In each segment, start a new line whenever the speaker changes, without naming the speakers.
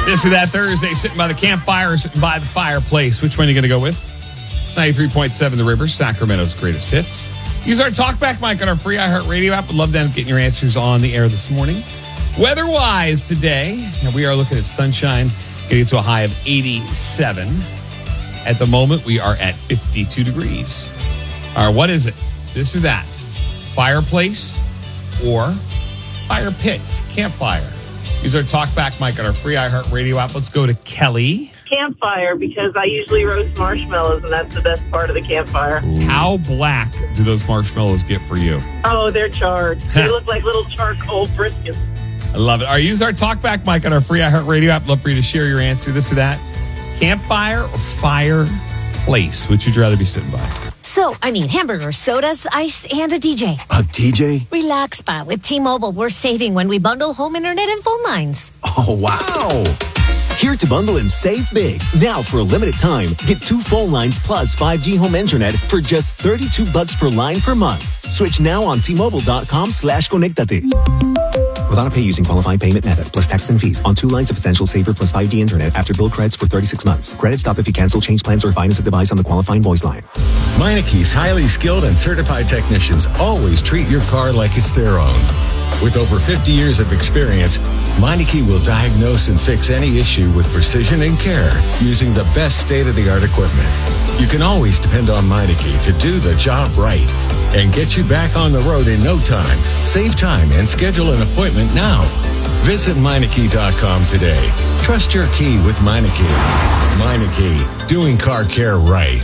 This or That Thursday, sitting by the campfire, sitting by the fireplace. Which one are you going to go with? 93.7 The River, Sacramento's greatest hits. Use our talkback mic on our free iHeartRadio app. I'd love to end up getting your answers on the air this morning. Weather-wise today, we are looking at sunshine, getting to a high of 87. At the moment, we are at 52 degrees. All right, what is it? This or that? Fireplace or fire pit? Campfire. Use our talkback mic on our free iHeartRadio app. Let's go to Kelly.
Campfire, because I usually roast marshmallows, and that's the best part of the campfire.
Ooh. How black do those marshmallows get for you?
Oh, they're charred. They look like little charcoal briskets.
I love it. All right, use our talkback mic on our free iHeartRadio app. Love for you to share your answer. This or that. Campfire or fireplace? Which would you rather be sitting by?
So, hamburgers, sodas, ice, and a DJ.
A DJ?
Relax, Pa. With T-Mobile, we're saving when we bundle home internet and phone lines.
Oh, wow. Here to bundle and save big. Now, for a limited time, get 2 phone lines plus 5G home internet for just $32 per line per month. Switch now on T-Mobile.com/conectate. With AutoPay using qualifying payment method, plus taxes and fees on 2 lines of Essential Saver plus 5G internet after bill credits for 36 months. Credits stop if you cancel, change plans, or finance a device on the qualifying voice line.
Meinickes' highly skilled and certified technicians always treat your car like it's their own. With over 50 years of experience, Meineke will diagnose and fix any issue with precision and care using the best state-of-the-art equipment. You can always depend on Meineke to do the job right and get you back on the road in no time. Save time and schedule an appointment now. Visit Meineke.com today. Trust your key with Meineke. Meineke, doing car care right.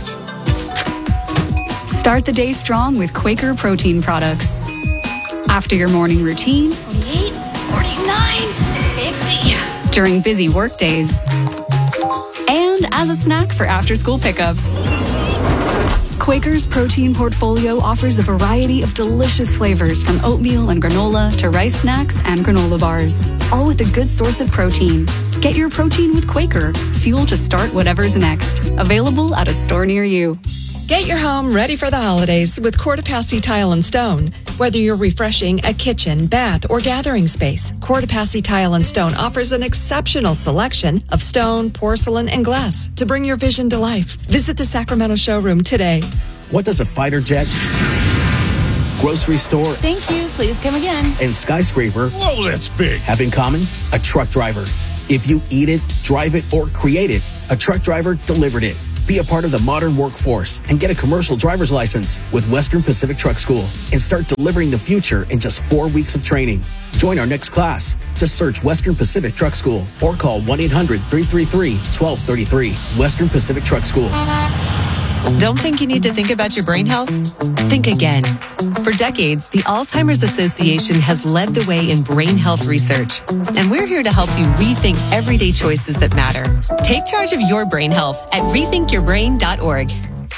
Start the day strong with Quaker protein products. After your morning routine,
48, 49, 50.
During busy work days, and as a snack for after-school pickups. Quaker's protein portfolio offers a variety of delicious flavors from oatmeal and granola to rice snacks and granola bars, all with a good source of protein. Get your protein with Quaker, fuel to start whatever's next. Available at a store near you.
Get your home ready for the holidays with Cortopassi Tile and Stone. Whether you're refreshing a kitchen, bath, or gathering space, Cortopassi Tile and Stone offers an exceptional selection of stone, porcelain, and glass to bring your vision to life. Visit the Sacramento showroom today.
What does a fighter jet, grocery store,
thank you, please come again,
and skyscraper,
whoa, that's big,
have in common? A truck driver. If you eat it, drive it, or create it, a truck driver delivered it. Be a part of the modern workforce and get a commercial driver's license with Western Pacific Truck School and start delivering the future in just 4 weeks of training. Join our next class. Just search Western Pacific Truck School or call 1-800-333-1233. Western Pacific Truck School.
Don't think you need to think about your brain health? Think again. For decades, the Alzheimer's Association has led the way in brain health research, and we're here to help you rethink everyday choices that matter. Take charge of your brain health at rethinkyourbrain.org.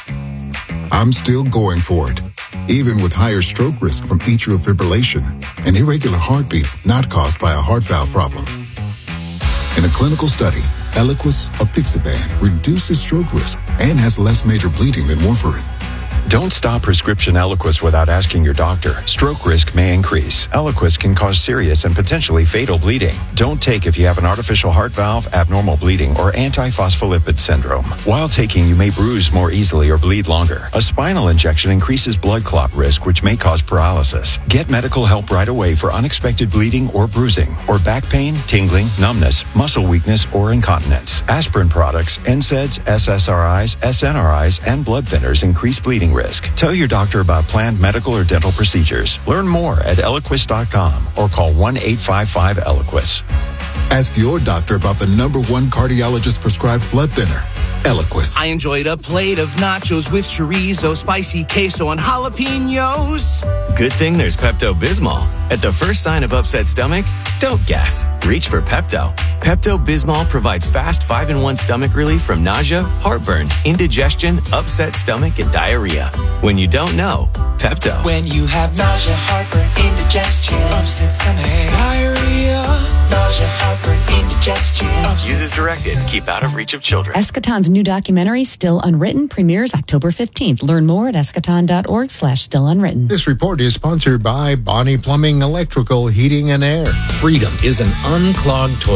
I'm still going for it, even with higher stroke risk from atrial fibrillation, an irregular heartbeat not caused by a heart valve problem. In a clinical study, Eliquis apixaban reduces stroke risk and has less major bleeding than warfarin.
Don't stop prescription Eliquis without asking your doctor. Stroke risk may increase. Eliquis can cause serious and potentially fatal bleeding. Don't take if you have an artificial heart valve, abnormal bleeding, or antiphospholipid syndrome. While taking, you may bruise more easily or bleed longer. A spinal injection increases blood clot risk, which may cause paralysis. Get medical help right away for unexpected bleeding or bruising, or back pain, tingling, numbness, muscle weakness, or incontinence. Aspirin products, NSAIDs, SSRIs, SNRIs, and blood thinners increase bleeding risk. Tell your doctor about planned medical or dental procedures. Learn more at Eliquis.com or call 1-855-ELIQUIS.
Ask your doctor about the #1 cardiologist prescribed blood thinner, Eliquis.
I enjoyed a plate of nachos with chorizo, spicy queso, and jalapenos.
Good thing there's Pepto-Bismol. At the first sign of upset stomach, don't guess. Reach for Pepto. Pepto-Bismol provides fast 5-in-1 stomach relief from nausea, heartburn, indigestion, upset stomach, and diarrhea. When you don't know, Pepto.
When you have nausea, heartburn, indigestion, upset stomach, diarrhea, nausea, heartburn, indigestion.
Use as directed. Keep out of reach of children.
Eschaton's new documentary, Still Unwritten, premieres October 15th. Learn more at eschaton.org/stillunwritten.
This report is sponsored by Bonnie Plumbing, Electrical, Heating, and Air.
Freedom is an unclogged toilet.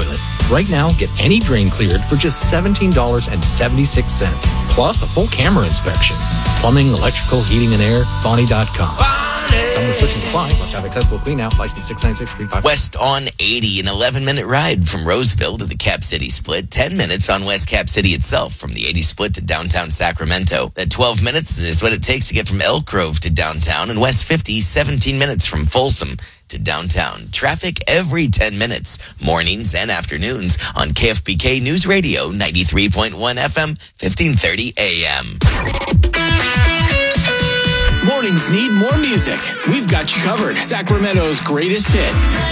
Right now, get any drain cleared for just $17.76. Plus a full camera inspection. Plumbing, electrical, heating and air, Bonnie.com. Some restrictions apply. Must have accessible clean out. License 69635.
West on 80, an 11-minute ride from Roseville to the Cap City split. 10 minutes on West Cap City itself from the 80 split to downtown Sacramento. That 12 minutes is what it takes to get from Elk Grove to downtown. And West 50, 17 minutes from Folsom to downtown. Traffic every 10 minutes, mornings and afternoons on KFBK News Radio, 93.1 FM, 1530 AM.
Mornings need more music. We've got you covered. Sacramento's greatest hits.